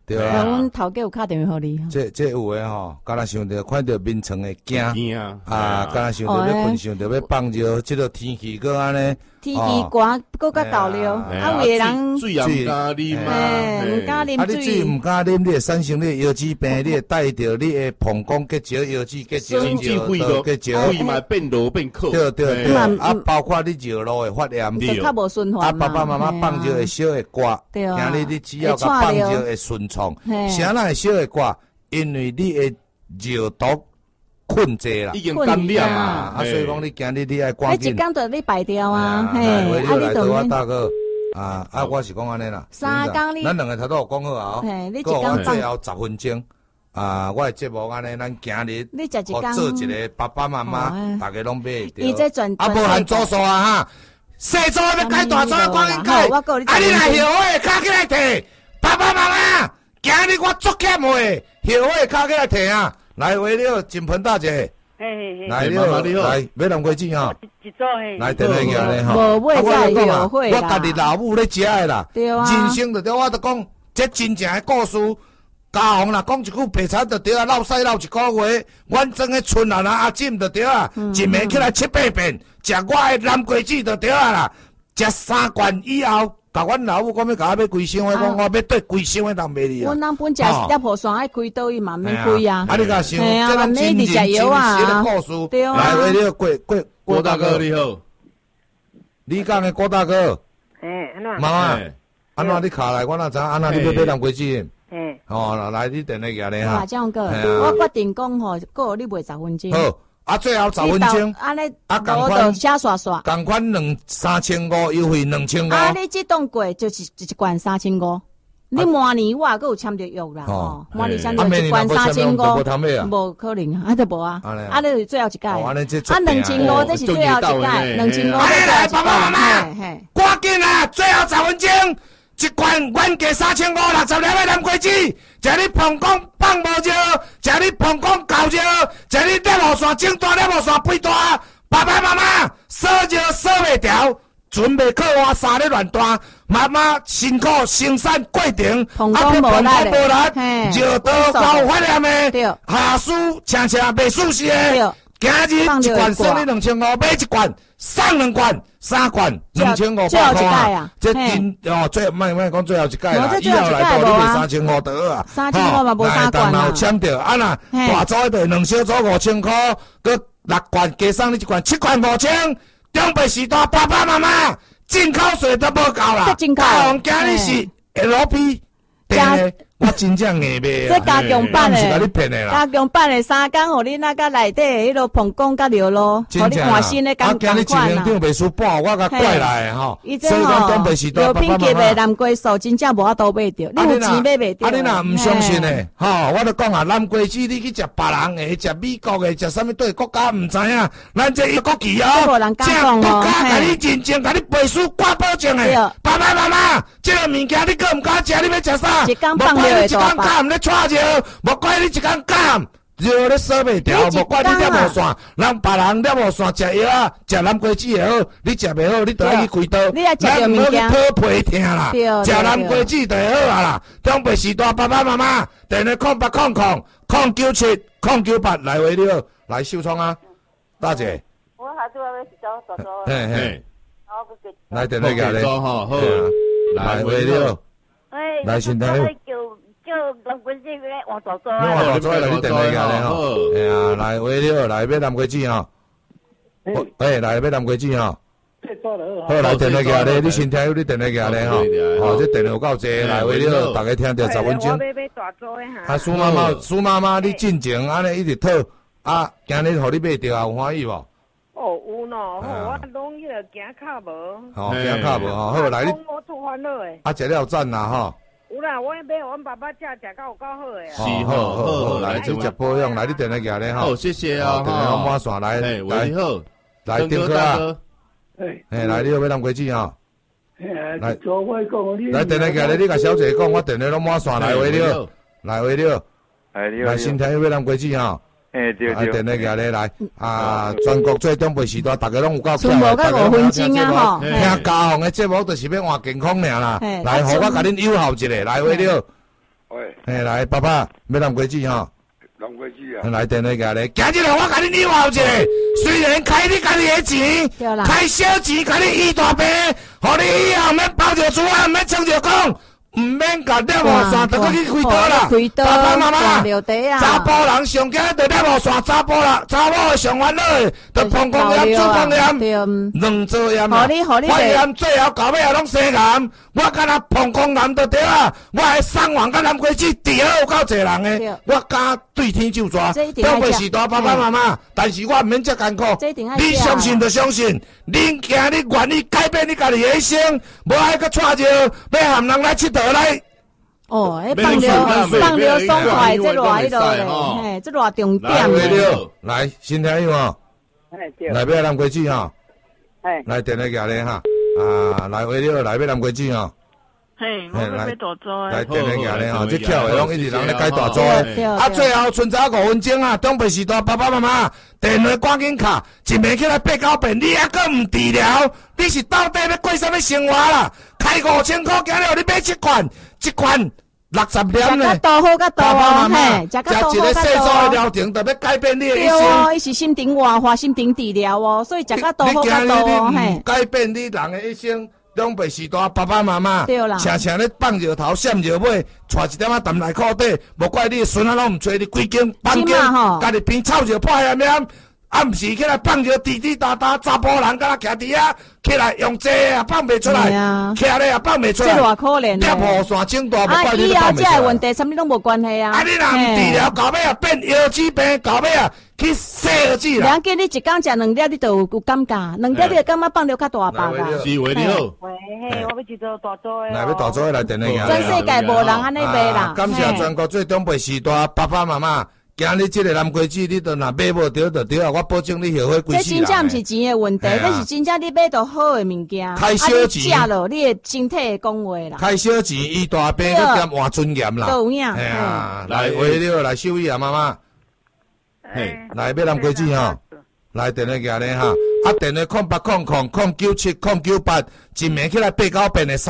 对啊。 阮头家有打电话给你。 这有诶吼，敢若想着看到眠床会惊啊，敢若想着要困，想着要放尿，即个天气搁安尼。 天气寒，搁较倒流，有诶人水也毋敢啉啊， 毋敢啉水。你水毋敢啉，你会产生你诶腰子病，你会带着你诶膀胱结石、腰子结石、 真正肺都结石， 肺嘛变落变苦。 对，啊，包括你尿路会发炎， 就较无循环嘛。 啊，爸爸妈妈放尿会小会刮，今你只要甲放尿会顺畅，啥人会小会刮？因为你诶尿毒。困济啦， 已经感染啊，所以讲你今日你爱赶紧。 一工就你排掉啊， 嘿，啊，你对我大哥啊，我是讲安尼啦。 3工你， 咱两个头都有讲好啊。 嘿，你一工工最后10分钟啊，我的节目安尼，咱今日你食一工做一个爸爸妈妈，大家拢买得到。 伊这全啊，无限组数啊哈，细组要改大组赶紧改。啊，你来后尾卡起来摕，爸爸妈妈，今日我足欠话，后尾卡起来摕啊。来，为了金盆大姐，来了，来买南瓜子哈， 一组嘿， 来电话行咧哈。 无买再后悔啦。 我家己老母咧食的啦， 对啊。 人生就对我就讲，这真正的故事。家红啦，讲一句白菜就对啊，落屎落一个月，阮种的春啊阿姊就对啊，一暝起来7、8遍，食我的南瓜子就对啊啦，食3罐以后。甲阮老母讲要甲我买规箱的，讲我要对规箱的人卖你啊。 阮人本食叶婆山爱开倒，伊嘛免开啊。 啊，你甲想， 这人真认真写的故事。 对啊。 来，为了郭大哥你好， 你讲的郭大哥。 安怎？ 妈妈，安怎你卡来？我哪知安怎你要买南瓜子？哦，来你电话举咧哈。 这样个，我决定讲吼，够你卖10分钟。 好。啊，最后10分钟， 安尼， 啊， 我就写刷刷， 同款2、3,500优惠2,500。 啊，你这档过就是一罐3,500，你明年我搁有签着约啦，吼，明年签着一罐3,500，无可能啊，就无啊，啊，你最后一届，啊，2,500这是最后一届，2,500 来，爸爸妈妈， 嘿， 赶紧啊，最后10分钟。一罐原价3,560粒的南瓜子，食你膀胱放无热，食你膀胱够热，食你尿路线整大尿路线肥大，爸爸妈妈烧热烧袂调，准备靠我3日乱弹，妈妈辛苦生产过程， 膀胱无力， 热到高发炎的，下属请袂舒适的。今日一罐送你2,500，买一罐送2罐，3罐2,500块啊！这真哦，最莫讲最后一届啦，以后来到你卖3,500得啊 ！3,500嘛无3罐啊！签着啊啦，大组一对2小组5,000块，佮6罐加送你一罐，7罐5,000。中北时代爸爸妈妈进口税都无够啦！大王今日是 LP 的。我真正硬卖这加强版的， 是甲你骗的啦。 加强版的3工，互你那个内底迄落膀胱甲尿路，互你换新的感觉。 啊，今日1年顶袂输半，我甲拐来吼。所以讲东北时代， 有品级的南瓜素真正无法度买着，你有钱买袂着。 啊，你若唔相信呢？吼，我都讲啊，南瓜子你去食别人的，食美国的，食啥物对国家唔知影，咱这一国旗哦，这国家甲你认证，甲你背书挂保证的。爸爸妈妈，这个物件你敢唔敢食？你要食啥？你一工干，咧带热，无怪你一工干，热咧烧袂调，无怪你尿无线，人别人尿无线食药啊，食南瓜子也好，你食袂好，你都要去开刀，咱唔好去讨皮疼啦，食南瓜子就好啊啦。中北时代爸爸妈妈，电话0800-097-098来回了，来秀窗啊，大姐。 我下次要去找。 嘿嘿，来电话举咧， 好， 来回了。来先听。 叫南瓜子咧换大桌。 你换大桌来，你电话举咧吼。哎呀，来回了，来买南瓜子吼。来买南瓜子吼。好，来电话举咧，你先听，你电话举咧吼。哦，这电话有够济，来回了，大家听着10分钟。啊，苏妈妈，你进前安尼一直讨，啊，今日互你买着啊，有欢喜无？ 哦，有喏，我拢迄个行卡无。 哦，行卡无吼，好来你。 我做烦恼诶。 啊，食了有赞啦吼。 有啦，我买阮爸爸食到有够好诶。 是，好， 来你食保养，来你电话举咧吼。 好，谢谢啊。 电话满线来， 来好， 来丁哥啊。来你要买南瓜子吼。来，来电话举咧，你甲小姐讲，我电话拢满线来回了，来回了。来先听要买南瓜子吼。 对。 电话举咧来，啊，全国最中北时代，大家拢有够全部到5分钟啊吼。 听家红的节目，就是要换健康尔啦。来，互我甲恁友好一下，来回了。 喂， 嘿，来，爸爸，要南瓜子吼。 南瓜子啊。 来电话甲你，今日我甲你扭后一个，虽然开你家己的钱，开小钱甲你医大病，互你以后免包着厝啊，免冲着讲。唔免甲了无线，就搁去开刀啦！爸爸妈妈，查甫人上惊就了无线，查某的上烦恼的，就膀胱炎、子宫炎，两做炎啦。肺炎最后到尾也拢生癌，我敢若膀胱炎就对啊！我还送完甲南瓜子，治好有够侪人的，我敢对天就抓。长辈时代爸爸妈妈，但是我唔免遮艰苦。你相信就相信，恁行你愿意改变你家己的一生，无爱搁带着要含人来佚佗。来哦，放流爽快，这偌迄落咧，嘿，这偌重点咧。 来，新听有无？来买南瓜子吼，来电话夹咧哈，来回了来买南瓜子吼。 嘿，我要买大租诶。 来电话夹咧吼，这巧诶，拢一直人咧改大租诶。啊，最后剩差5分钟啊，长辈时代爸爸妈妈电话赶紧卡，一暝起来8、9遍，你还阁唔治疗？你是到底要过啥物生活啦？开5000块，今日你买一罐60粒呢？ 多好甲多哦，嘿， 食一个细组的疗程，就要改变你的一生。 对哦，伊是心庭活化、心庭治疗哦，所以食甲多好甲多哦，嘿。 改变你人的一生。长辈时代爸爸妈妈，常常咧放热头、闪热尾，带一点仔淡来裤底，无怪你孙仔拢唔找你，规间房间，家己边臭热破炎炎，暗时起来放热滴滴答答，查甫人敢若徛伫遐，起来用坐也放袂出来，徛咧也放袂出来， 这偌可怜咧。 贴雨伞整大，无怪你放袂出来。 以后这个问题，什么拢无关系啊。 啊，你若唔治疗，到尾啊变腰子病，到尾啊去洗耳子啦。 两个你一工食2粒，你就有感觉，2粒你就感觉放了较大包啦。 是为你好。 喂，嘿，我要一个大租诶。 来要大租诶来电话。 全世界无人安尼卖啦。 感谢全国最长辈时代爸爸妈妈。今日这个南瓜子，你都若买无着就对啊！我保证你后悔几世人。 这真正毋是钱的问题，这是真正你买到好的物件。 开小钱， 食了你的身体会讲话啦。 开小钱，医大病，你兼换尊严啦。 都有影。 哎呀，来为了来收益啊，妈妈。嘿，来买南瓜子吼，来电话夹咧哈。啊，电话0800097098，一暝起来8、9遍的食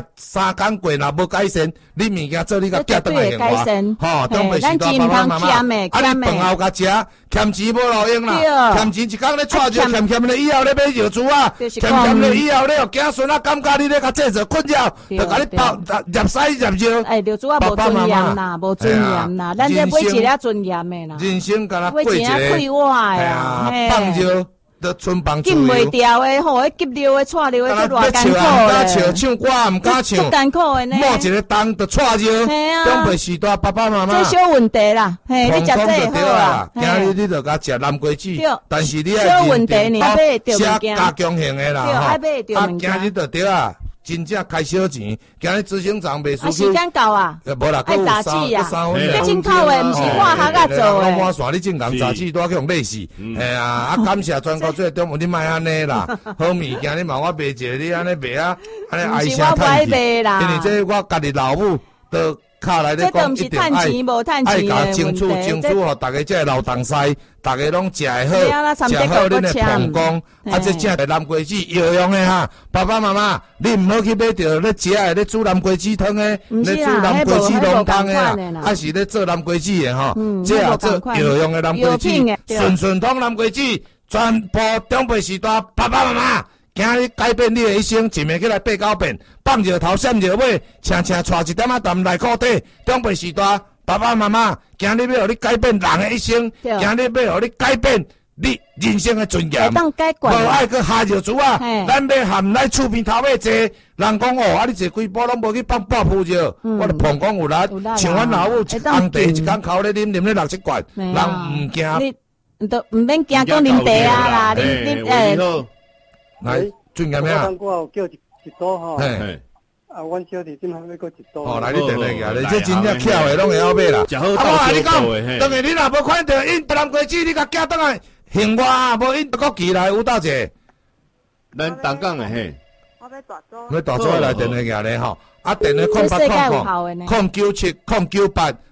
3工过，若无改善，你物件做你甲寄倒来还我。吼，长辈时代爸爸妈妈，啊，你饭后甲食，欠钱无路用啦，欠钱一工咧带着，欠咧以后咧买药珠啊，欠咧以后咧，囝孙仔感觉你咧甲制造困扰，就甲你包入屎入药。 哎，药珠啊，无尊严啦，无尊严啦，咱这买一个尊严的啦。 人生敢若过一个， 哎呀，放尿。都春放自由， 禁袂掉的，吼，迄急流的、带流的，这偌艰苦的。 唔敢唱，唱歌唔敢唱， 足艰苦的呢。 摸一个灯就带着，长辈时代爸爸妈妈。 这小问题啦，嘿，你食这好啦。 今日你就甲食南瓜子，但是你小问题你要买着物件， 加强型的啦， 吼。爱买着物件。 今日就对啊。真正开小钱，今日执行长袂输。 时间到啊！ 无啦， 爱早起啊！ 这真靠的，毋是我下个做的。 我线你正讲早起，都去用累死。哎呀，啊感谢全国最中午，你莫安尼啦。好物件你嘛我卖一个，你安尼卖啊，安尼唉声叹气。因为这我家己老母都卡来咧讲，一定爱甲清楚吼，大家这老东西，大家拢食会好，食好恁的膀胱，啊，这正的南瓜子有用的哈。爸爸妈妈，你唔好去买着咧食的咧煮南瓜子汤的，咧煮南瓜子浓汤的啦，还是咧做南瓜子的吼，这也做有用的南瓜子，顺通南瓜子，全部长辈时代爸爸妈妈。今日改变你的一生，一暝起来8、9遍，放热头、闪热尾，带一点仔淡来裤底。长辈时代，爸爸妈妈，今日要互你改变人的一生，今日要互你改变你人生的尊严。无爱去下药珠啊，咱要含来厝边头尾坐。人讲哦，啊你坐几步拢无去放爆铺药，我的膀胱有力，像阮老母红茶一工口咧啉咧6、7罐，人唔惊。 你都唔免惊讲啉茶啊啦，你来，尊严咩啊？ 我叫一组吼，啊，阮小弟今下要过一组。 哦，来你电话个，你这真正巧的拢会晓买啦。我话你讲，当然你若无看到因南瓜子，你甲寄倒来，幸我啊，无因国旗来有倒者。 咱东港的嘿。 我要大组。 要大组来电话个咧吼，啊电话0800097098，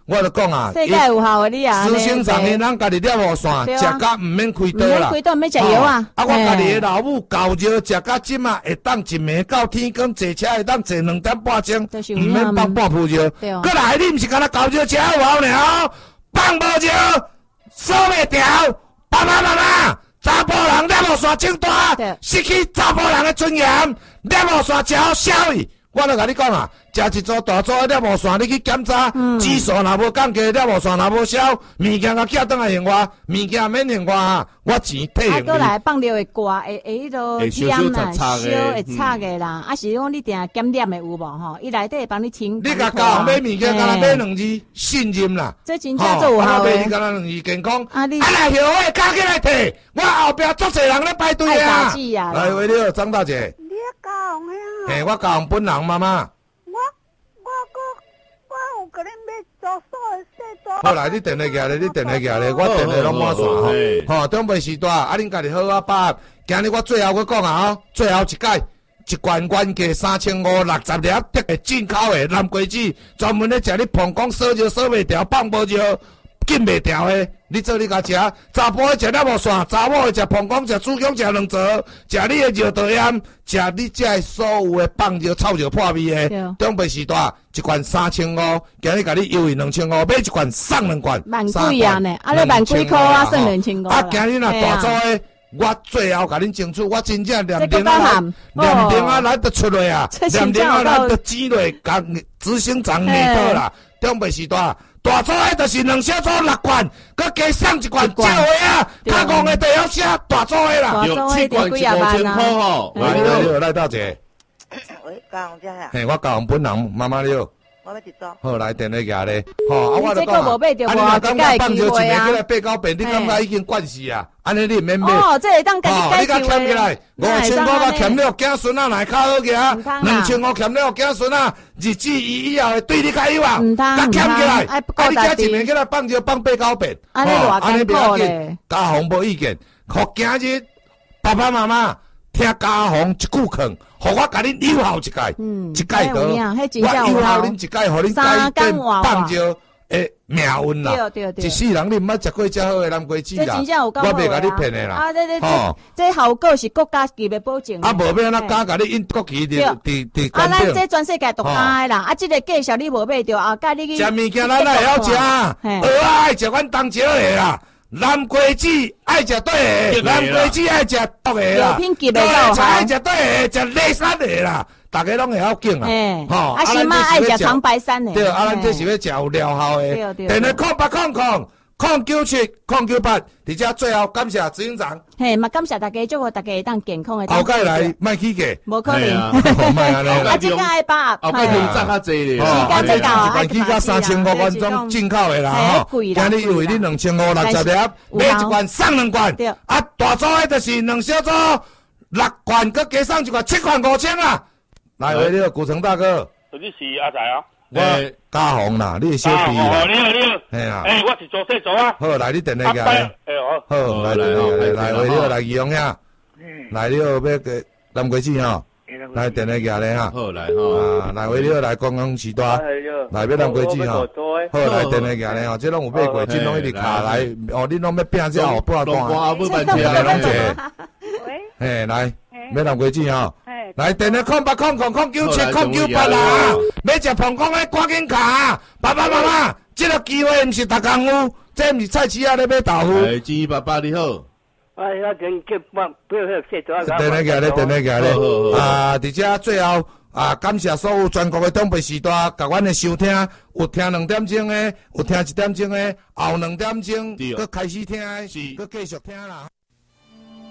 我就讲啊， 世界有效的你啊， 私生长的咱家己了无线，食甲唔免开刀啦， 开刀免食药啊。 我家己的老母搞热，食甲今啊会当一暝到天光，坐车会当坐2点半钟，唔免放半铺热。过来你唔是干那搞热吃有效呢？放无热，锁袂掉，爸爸妈妈。查甫人了无线种大，失去查甫人的尊严，了无线食好消息。我著甲你讲啊，食一组大组的了无线，你去检查，指数若无降低，了无线若无消，物件甲寄倒来还我，物件免还我啊，我钱退还你。 过来放尿会挂，会迄落点啦，烧会擦的啦，啊是讲你定检点的有无吼？伊内底会帮你清。 你甲教人买物件，甲人买2字信任啦。 这真正做有效的。 你甲人2字健康，啊来后尾加起来摕，我后壁足侪人咧排队啊。来，为了张大姐。 你教人呀？ 嘿，我教人本人妈妈。 我有甲恁要做所细做。 好来，你电话过来，你电话过来，我电话拢满线吼。吼，中袂时大，啊，恁家己好啊把握。今日我最后我讲啊吼，最后一届一罐原价3560粒，得个进口的蓝龟子，专门咧食你膀胱烧热烧袂掉，放无热。紧袂掉诶，你做你甲食，查甫诶食了无线，查某诶食膀胱、食子宫、食2槽，食你诶尿道炎，食你遮所有诶放尿、臭尿、破味诶，中袂时大，一罐3500，今日甲你优惠2500，买一罐送2罐， 万几啊呢？啊，你万几箍啊，算2500。 啊，今日若大组诶，我最后甲恁争取，我真正念定啊来得出来啊，念定啊来得挤落，甲执行长下倒啦，中袂时大。大组诶，就是2小组6罐，佮加送1罐，少诶啊！较戆诶，就要写大组诶啦。 7罐1500块吼。 来，赖大姐。 喂，教人遮呀？ 嘿，我教人本人妈妈了。 我要一组。 好，来电话夹咧。吼，啊，我就讲啊， 你若感觉放尿一暝过来8、9遍，你感觉已经惯势啊？安尼你免买。 哦，这会当家己你甲欠起来，5500甲欠了囝孙仔来较好行，2500欠了囝孙仔，日子以后会对你较有啊。甲欠起来，啊，你遮一暝过来放尿放8、9遍， 安尼不要紧。家红无意见，互今日爸爸妈妈听家红一句劝。互我甲恁友好一届，一届得，我友好恁一届，互恁改变放尿诶命运啦。一世人你毋捌食过遮好诶蓝龟子啦，我袂甲你骗诶啦。 啊，这效果是国家级的保证。 啊，无要咱加甲你印国旗伫啊，咱这全世界独家诶啦。啊，这个介绍你无买着啊，甲你去。 食物件咱也会晓食，蚵仔爱食阮东石诶啦。蓝龟子爱食对的，蓝龟子爱食毒的啦，菜爱食对的，食雷山的啦，大家拢会晓敬啦。 吼，啊，是嘛爱食长白山的。 对，啊，咱这是要食有疗效的。电话08000978，伫遮最后感谢执行长。 嘿，嘛感谢大家，祝福大家当健康的。 后盖来卖起价， 无可能。 卖安尼啦。 啊，这个爱把后盖用赚较济咧。 时间最高， 一罐起价3500元种进口的啦，吼。今日因为你2560粒，买一罐送2罐。啊，大组的就是2小组6罐，佮加送1罐，7罐5000啊。来，喂，你好，古城大哥。 你是阿仔啊？ 我嘉宏啦，你是小弟啦。 你好。 嘿啊。 我是做细组啊。 好，来你电话过来。好，来，喂，你好，来义勇呀。来，你好，要个蓝龟子吼。来电话过来哈。 好，来吼。 啊，来，喂，你好，来观光时代。来，要蓝龟子吼。好，来电话过来吼，这拢有买过，这拢一直卡来。哦，你拢要拼这后半段。 不办车来拢坐。 喂。 嘿，来，要蓝龟子吼。来电话0800097998啦！要食膀胱的赶紧卡！爸爸妈妈，这个机会唔是逐工有，这唔是菜市仔咧买豆腐。 金爸爸你好。 我跟叫不要谢谢。 电话过来。啊，伫遮最后啊，感谢所有全国的长辈时代，甲阮的收听，有听2点钟的，有听1点钟的，后2点钟，佮开始听的，佮继续听啦。